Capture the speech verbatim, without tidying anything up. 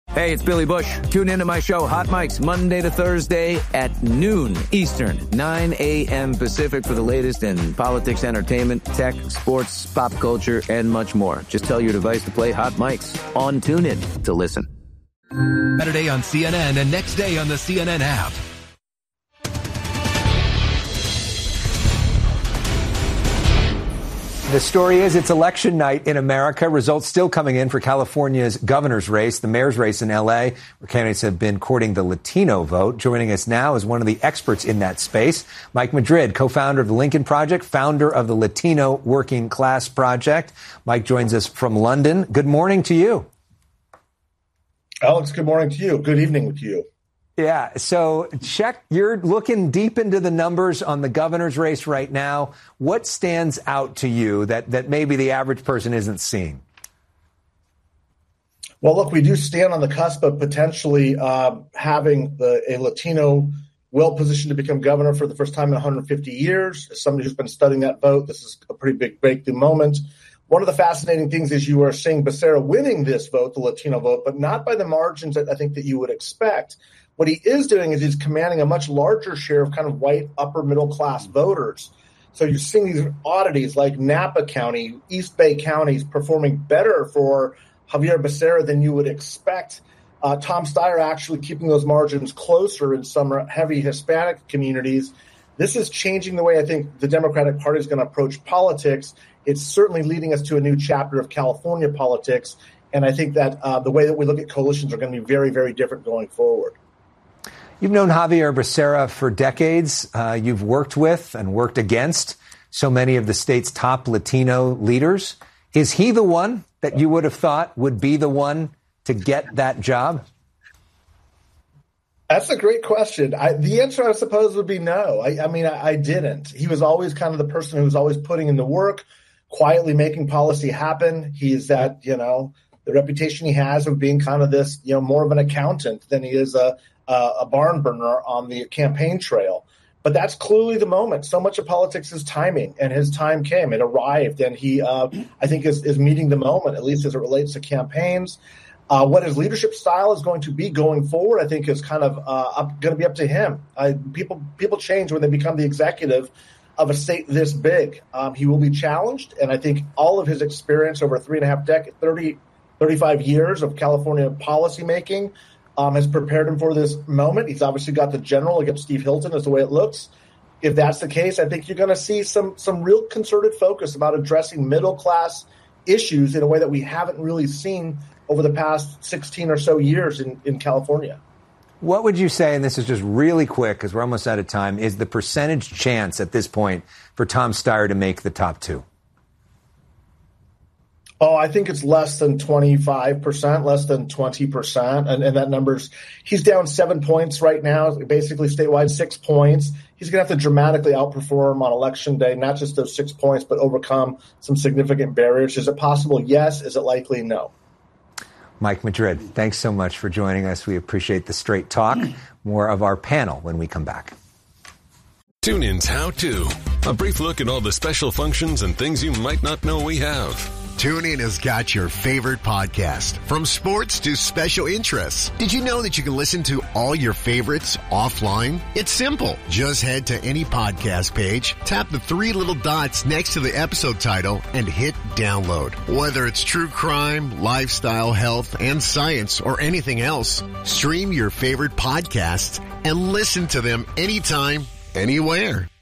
Hey, it's Billy Bush. Tune into my show, Hot Mics, Monday to Thursday at noon Eastern, nine a.m. Pacific for the latest in politics, entertainment, tech, sports, pop culture, and much more. Just tell your device to play Hot Mics on TuneIn to listen. Saturday on C N N and next day on the C N N app. The story is it's election night in America. Results still coming in for California's governor's race, the mayor's race in L A, where candidates have been courting the Latino vote. Joining us now is one of the experts in that space, Mike Madrid, co-founder of the Lincoln Project, founder of the Latino Working Class Project. Mike joins us from London. Good morning to you. Alex, good morning to you. Good evening to you. Yeah, so check, you're looking deep into the numbers on the governor's race right now. What stands out to you that, that maybe the average person isn't seeing? Well, look, we do stand on the cusp of potentially uh, having the, a Latino well-positioned to become governor for the first time in one hundred fifty years. As somebody who's been studying that vote, this is a pretty big breakthrough moment. One of the fascinating things is you are seeing Becerra winning this vote, the Latino vote, but not by the margins that I think that you would expect. What he is doing is he's commanding a much larger share of kind of white upper middle class voters. So you're seeing these oddities like Napa County, East Bay counties performing better for Javier Becerra than you would expect. Uh, Tom Steyer actually keeping those margins closer in some heavy Hispanic communities. This is changing the way I think the Democratic Party is going to approach politics. It's certainly leading us to a new chapter of California politics. And I think that uh, the way that we look at coalitions are going to be very, very different going forward. You've known Javier Becerra for decades. Uh, you've worked with and worked against so many of the state's top Latino leaders. Is he the one that you would have thought would be the one to get that job? That's a great question. I, the answer, I suppose, would be no. I, I mean, I, I didn't. He was always kind of the person who was always putting in the work, quietly making policy happen. He's that, you know, the reputation he has of being kind of this, you know, more of an accountant than he is a Uh, a barn burner on the campaign trail. But that's clearly the moment. So much of politics is timing, and his time came. It arrived, and he, uh, I think, is, is meeting the moment, at least as it relates to campaigns. Uh, what his leadership style is going to be going forward, I think, is kind of uh, going to be up to him. Uh, people people change when they become the executive of a state this big. Um, he will be challenged, and I think all of his experience over three and a half decades, thirty, thirty-five years of California policymaking Um, has prepared him for this moment. He's obviously got the general against Steve Hilton is the way it looks. If that's the case, I think you're going to see some some real concerted focus about addressing middle-class issues in a way that we haven't really seen over the past sixteen or so years in, in California. What would you say, and this is just really quick because we're almost out of time, is the percentage chance at this point for Tom Steyer to make the top two? Oh, I think it's less than twenty-five percent, less than twenty percent. And, and that number's, he's down seven points right now, basically statewide, six points. He's going to have to dramatically outperform on election day, not just those six points, but overcome some significant barriers. Is it possible? Yes. Is it likely? No. Mike Madrid, thanks so much for joining us. We appreciate the straight talk. More of our panel when we come back. TuneIn's How To. A brief look at all the special functions and things you might not know we have. TuneIn has got your favorite podcast, from sports to special interests. Did you know that you can listen to all your favorites offline? It's simple. Just head to any podcast page, tap the three little dots next to the episode title, and hit download. Whether it's true crime, lifestyle, health, and science, or anything else, stream your favorite podcasts and listen to them anytime, anywhere.